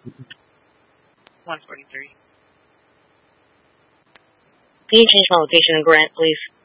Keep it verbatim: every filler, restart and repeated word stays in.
one forty-three. Can you change my location to Grant, please?